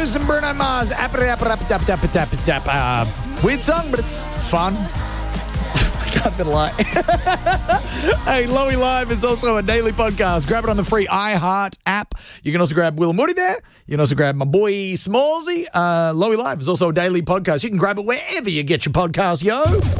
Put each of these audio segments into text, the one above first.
Muse and Bruno Mars. Weird song, but it's fun. I can't lie. Hey, Lowy Live is also a daily podcast. Grab it on the free iHeart app. You can also grab Will and Woody there. You can also grab my boy Smallsy. Lowy Live is also a daily podcast. You can grab it wherever you get your podcast, yo.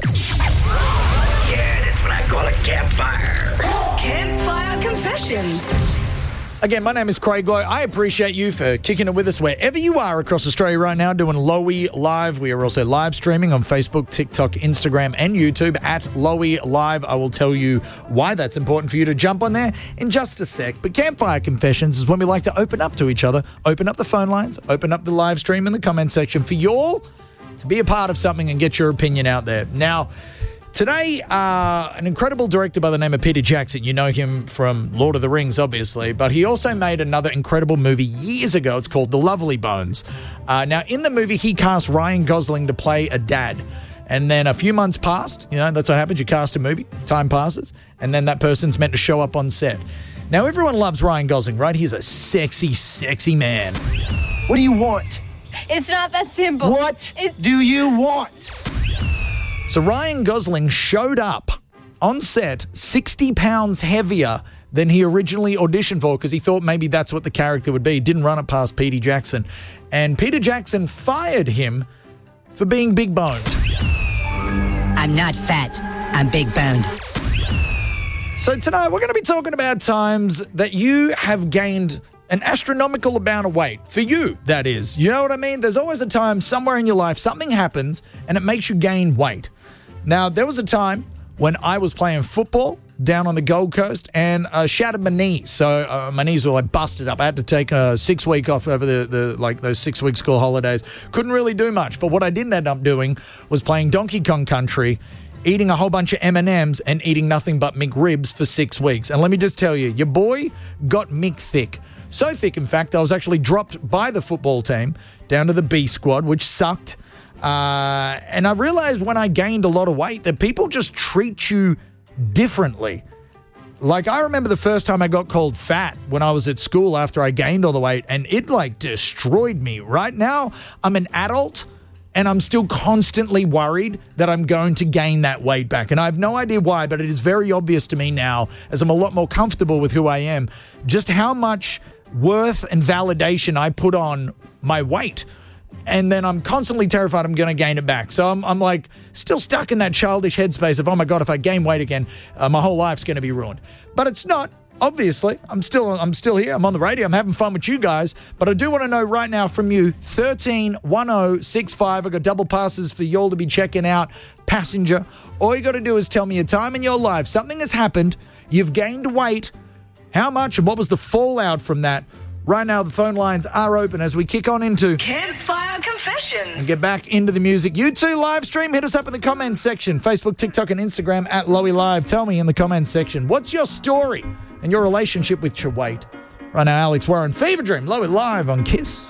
Yeah, that's what I call a campfire. Campfire Confessions. Again, my name is Craig Lowe. I appreciate you for kicking it with us wherever you are across Australia right now doing Lowy Live. We are also live streaming on Facebook, TikTok, Instagram, and YouTube at Lowy Live. I will tell you why that's important for you to jump on there in just a sec. But Campfire Confessions is when we like to open up to each other, open up the phone lines, open up the live stream in the comment section for you all to be a part of something and get your opinion out there. Now, today, an incredible director by the name of Peter Jackson. You know him from Lord of the Rings, obviously, but he also made another incredible movie years ago. It's called The Lovely Bones. Now, in the movie, he cast Ryan Gosling to play a dad. And then a few months passed. You know, that's what happens. You cast a movie, time passes, and then that person's meant to show up on set. Now, everyone loves Ryan Gosling, right? He's a sexy, sexy man. What do you want? It's not that simple. What do you want? So Ryan Gosling showed up on set 60 pounds heavier than he originally auditioned for because he thought maybe that's what the character would be. Didn't run it past Peter Jackson. And Peter Jackson fired him for being big boned. I'm not fat. I'm big boned. So tonight we're going to be talking about times that you have gained an astronomical amount of weight. For you, that is. You know what I mean? There's always a time somewhere in your life something happens and it makes you gain weight. Now, there was a time when I was playing football down on the Gold Coast and I shattered my knees. So my knees were like busted up. I had to take a 6 week off over those 6 week school holidays. Couldn't really do much. But what I did end up doing was playing Donkey Kong Country, eating a whole bunch of M&Ms and eating nothing but McRibs for 6 weeks. And let me just tell you, your boy got Mick thick. So thick, in fact, I was actually dropped by the football team down to the B squad, which sucked. And I realized when I gained a lot of weight that people just treat you differently. Like, I remember the first time I got called fat when I was at school after I gained all the weight, and it, like, destroyed me. Right now, I'm an adult, and I'm still constantly worried that I'm going to gain that weight back. And I have no idea why, but it is very obvious to me now, as I'm a lot more comfortable with who I am, just how much worth and validation I put on my weight. And then I'm constantly terrified I'm going to gain it back. So I'm like still stuck in that childish headspace of, oh my God, if I gain weight again, my whole life's going to be ruined. But it's not. Obviously, I'm still here. I'm on the radio. I'm having fun with you guys. But I do want to know right now from you, 131065. I've got double passes for y'all to be checking out. Passenger. All you got to do is tell me a time in your life. Something has happened. You've gained weight. How much and what was the fallout from that? Right now, the phone lines are open as we kick on into Campfire Confessions. and get back into the music. You too, live stream. Hit us up in the comments section. Facebook, TikTok, and Instagram at Lowy Live. Tell me in the comments section, what's your story and your relationship with your weight? Right now, Alex Warren, Fever Dream, Lowy Live on KISS.